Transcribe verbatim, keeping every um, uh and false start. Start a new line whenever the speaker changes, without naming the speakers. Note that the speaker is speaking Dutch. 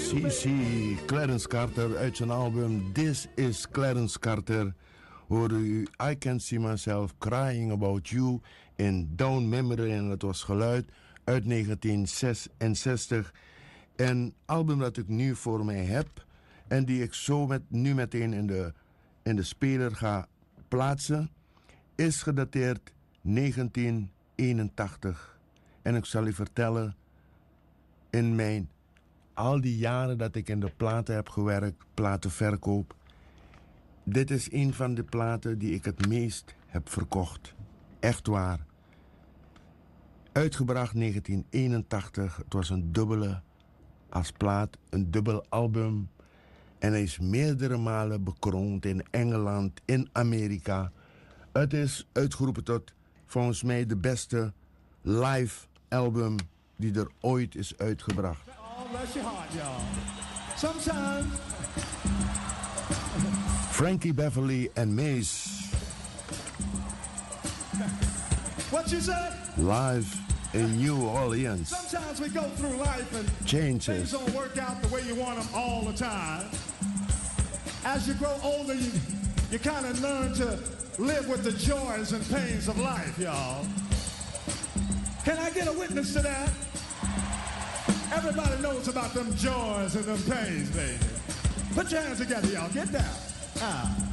C C, Clarence Carter uit zijn album This is Clarence Carter. Hoorde u I Can See Myself Crying About You in Down Memory. En dat was geluid uit negentien zesenzestig. Een album dat ik nu voor mij heb en die ik zo met, nu meteen in de, in de speler ga plaatsen, is gedateerd negentien eenentachtig. En ik zal u vertellen, in mijn al die jaren dat ik in de platen heb gewerkt, platenverkoop, dit is een van de platen die ik het meest heb verkocht. Echt waar. Uitgebracht negentien eenentachtig. Het was een dubbele als plaat, een dubbel album. En hij is meerdere malen bekroond in Engeland, in Amerika. Het is uitgeroepen tot volgens mij de beste live album die er ooit is uitgebracht. Frankie Beverly and Maze.
What you say?
Live in New Orleans.
Sometimes we go through life and
Changes.
things don't work out the way you want them all the time. As you grow older, you, you kind of learn to live with the joys and pains of life, y'all. Can I get a witness to that? Everybody knows about them joys and them pains, baby. Put your hands together, y'all. Get down. Ah.